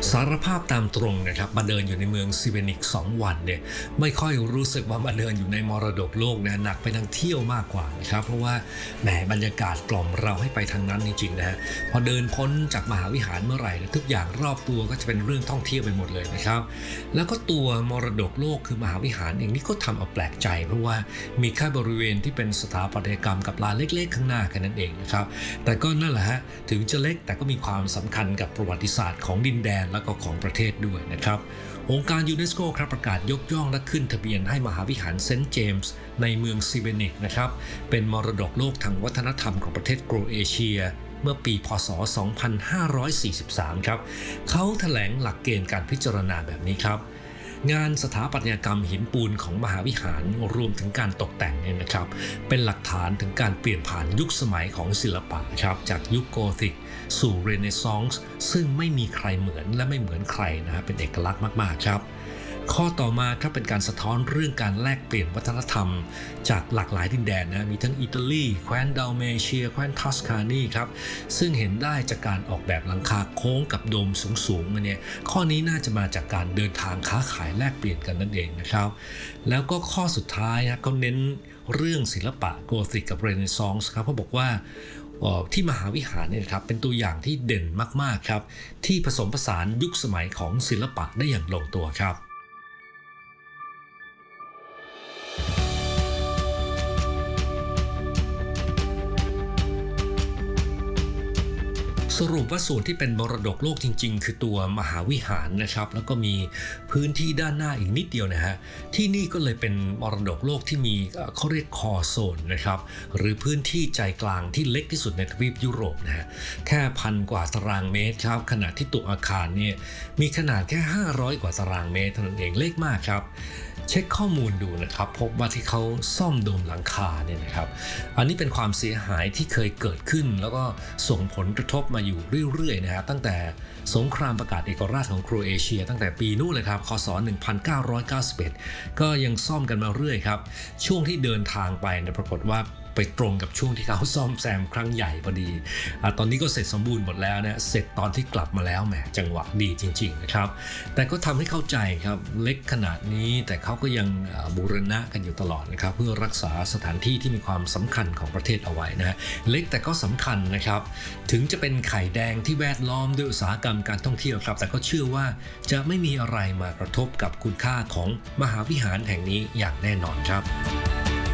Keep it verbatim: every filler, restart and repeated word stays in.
สารภาพตามตรงนะครับมาเดินอยู่ในเมืองซิเวนิกสองวันเนี่ยไม่ค่อยรู้สึกว่ามาเดินอยู่ในมรดกโลกนะหนักไปทางเที่ยวมากกว่านะครับเพราะว่าแหมบรรยากาศกล่อมเราให้ไปทางนั้นจริงๆนะฮะพอเดินพ้นจากมหาวิหารเมื่อไหร่ทุกอย่างรอบตัวก็จะเป็นเรื่องท่องเที่ยวไปหมดเลยนะครับแล้วก็ตัวมรดกโลกคือมหาวิหารเองนี่ก็ทำเอาแปลกใจเพราะว่ามีแค่บริเวณที่เป็นสถาปัตยกรรมกับลานเล็กๆข้างหน้าแค่นั้นเองนะครับแต่ก็นั่นแหละฮะถึงจะเล็กแต่ก็มีความสำคัญกับประวัติศาสตร์ของดินแดนและก็ของประเทศด้วยนะครับองค์การยูเนสโกครับประกาศยกย่องและขึ้นทะเบียนให้มหาวิหารเซนต์เจมส์ในเมืองซิเวนิกนะครับเป็นมรดกโลกทางวัฒนธรรมของประเทศโครเอเชียเมื่อปีพ.ศ. สองพันห้าร้อยสี่สิบสามครับเขาแถลงหลักเกณฑ์การพิจารณาแบบนี้ครับงานสถาปัตยกรรมหินปูนของมหาวิหารรวมถึงการตกแต่งเนี่ยนะครับเป็นหลักฐานถึงการเปลี่ยนผ่านยุคสมัยของศิลปะครับจากยุคโกธิกสู่เรเนซองส์ซึ่งไม่มีใครเหมือนและไม่เหมือนใครนะฮะเป็นเอกลักษณ์มากๆครับข้อต่อมาครับเป็นการสะท้อนเรื่องการแลกเปลี่ยนวัฒนธรรมจากหลากหลายดินแดนนะมีทั้งอิตาลีแคว้นดัลเมเชียแคว้นทัสคานีครับซึ่งเห็นได้จากการออกแบบหลังคาโค้งกับโดมสูงๆเนี่ยข้อนี้น่าจะมาจากการเดินทางค้าขายแลกเปลี่ยนกันนั่นเองนะครับแล้วก็ข้อสุดท้ายนะเขาเน้นเรื่องศิลปะโกธิกกับเรเนซองส์ครับเขาบอกว่าที่มหาวิหารเนี่ยครับเป็นตัวอย่างที่เด่นมากๆครับที่ผสมผสานยุคสมัยของศิลปะได้อย่างลงตัวครับสรุปว่าส่วนที่เป็นมรดกโลกจริงๆคือตัวมหาวิหารนะครับแล้วก็มีพื้นที่ด้านหน้าอีกนิดเดียวนะฮะที่นี่ก็เลยเป็นมรดกโลกที่มีเขาเรียกคอโซนนะครับหรือพื้นที่ใจกลางที่เล็กที่สุดในทวีปยุโรปนะฮะแค่พันกว่าตารางเมตรครับขณะที่ตัวอาคารเนี่ยมีขนาดแค่ห้าร้อยกว่าตารางเมตรเท่านั้นเองเล็กมากครับเช็คข้อมูลดูนะครับพบว่าที่เขาซ่อมโดมหลังคาเนี่ยนะครับอันนี้เป็นความเสียหายที่เคยเกิดขึ้นแล้วก็ส่งผลกระทบมาอยู่เรื่อยๆนะฮะตั้งแต่สงครามประกาศเอกราชของโครเอเชียตั้งแต่ปีนู้นเลยครับคศหนึ่งพันเก้าร้อยเก้าสิบเอ็ดก็ยังซ่อมกันมาเรื่อยครับช่วงที่เดินทางไปเนี่ยปรากฏว่าไปตรงกับช่วงที่เขาซ่อมแซมครั้งใหญ่พอดีอ่ะตอนนี้ก็เสร็จสมบูรณ์หมดแล้วนะเสร็จตอนที่กลับมาแล้วแหมจังหวะดีจริงๆนะครับแต่ก็ทำให้เข้าใจครับเล็กขนาดนี้แต่เขาก็ยังบูรณะกันอยู่ตลอดนะครับเพื่อรักษาสถานที่ที่มีความสำคัญของประเทศเอาไว้นะเล็กแต่ก็สำคัญนะครับถึงจะเป็นไข่แดงที่แวดล้อมด้วยอุตสาหกรรมการท่องเที่ยวครับแต่ก็เชื่อว่าจะไม่มีอะไรมากระทบกับคุณค่าของมหาวิหารแห่งนี้อย่างแน่นอนครับ